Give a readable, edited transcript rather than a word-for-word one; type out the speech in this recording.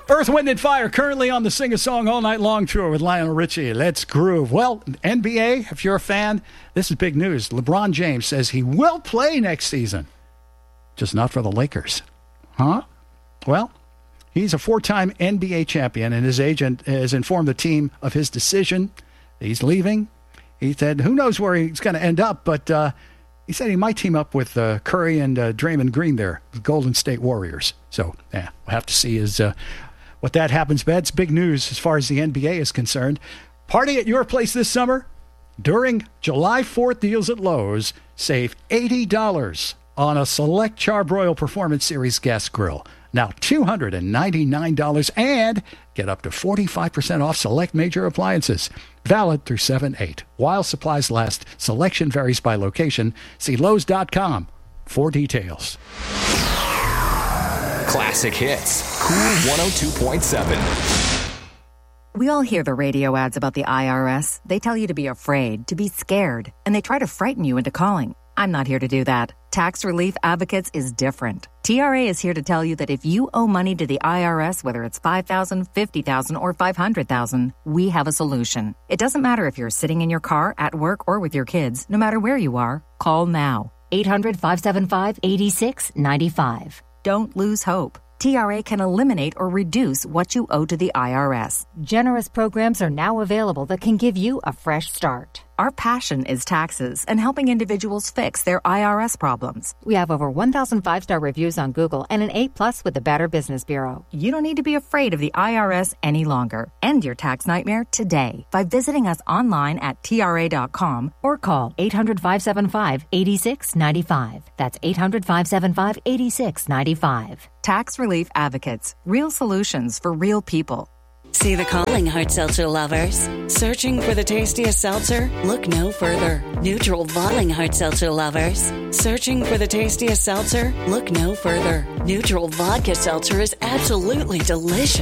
Earth, Wind, and Fire currently on the Sing a Song All Night Long tour with Lionel Richie. Let's groove. Well, NBA, if you're a fan, this is big news. LeBron James says he will play next season, just not for the Lakers. Huh? Well, he's a four-time NBA champion, and his agent has informed the team of his decision. He's leaving. He said, who knows where he's going to end up, but he said he might team up with Curry and Draymond Green there, the Golden State Warriors. So, we'll have to see what that happens. That's big news as far as the NBA is concerned. Party at your place this summer? During July 4th deals at Lowe's, save $80 on a select Charbroil Performance Series gas grill. Now $299 and get up to 45% off select major appliances. Valid through 7/8. While supplies last, selection varies by location. See Lowe's.com for details. Classic hits. Cool 102.7. We all hear the radio ads about the IRS. They tell you to be afraid, to be scared, and they try to frighten you into calling. I'm not here to do that. Tax Relief Advocates is different. TRA is here to tell you that if you owe money to the IRS, whether it's $5,000, $50,000, or $500,000, we have a solution. It doesn't matter if you're sitting in your car, at work, or with your kids. No matter where you are, call now. 800-575-8695. Don't lose hope. TRA can eliminate or reduce what you owe to the IRS. Generous programs are now available that can give you a fresh start. Our passion is taxes and helping individuals fix their IRS problems. We have over 1,000 5-star reviews on Google and an A+ with the Better Business Bureau. You don't need to be afraid of the IRS any longer. End your tax nightmare today by visiting us online at TRA.com or call 800-575-8695. That's 800-575-8695. Tax Relief Advocates. Real solutions for real people. See the calling, hard seltzer lovers. Searching for the tastiest seltzer? Look no further. Neutral Vodling hard seltzer lovers. Searching for the tastiest seltzer? Look no further. Neutral vodka seltzer is absolutely delicious.